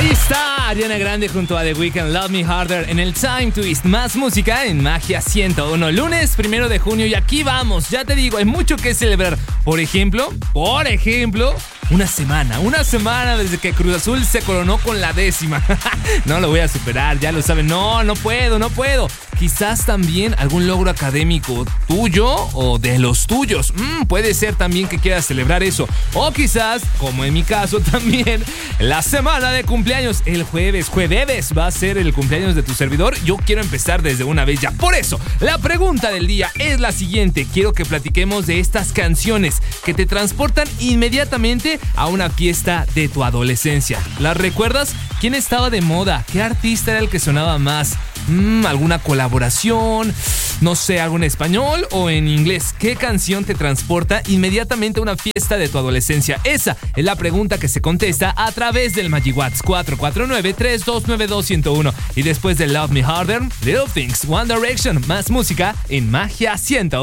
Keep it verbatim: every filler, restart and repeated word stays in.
Ahí está Ariana Grande junto a The Weeknd, Love Me Harder en el Time Twist. Más música en Magia ciento uno. Lunes primero de junio y aquí vamos. Ya te digo, hay mucho que celebrar. Por ejemplo, por ejemplo, una semana, una semana desde que Cruz Azul se coronó con la décima. No lo voy a superar, ya lo saben. No, no puedo, no puedo. Quizás también algún logro académico tuyo o de los tuyos. Mm, puede ser también que quieras celebrar eso. O quizás, como en mi caso también, la semana de cumpleaños. El jueves, jueves va a ser el cumpleaños de tu servidor. Yo quiero empezar desde una vez ya. Por eso, la pregunta del día es la siguiente. Quiero que platiquemos de estas canciones que te transportan inmediatamente a una fiesta de tu adolescencia. ¿Las recuerdas? ¿Quién estaba de moda? ¿Qué artista era el que sonaba más? Mm, ¿Alguna colaboración? No sé, ¿algo en español o en inglés? ¿Qué canción te transporta inmediatamente a una fiesta de tu adolescencia? Esa es la pregunta que se contesta a través del MagiWhat's cuatro cuatro nueve, tres dos nueve dos, uno cero uno. Y después de Love Me Harder, Little Things, One Direction, más música en Magia ciento uno.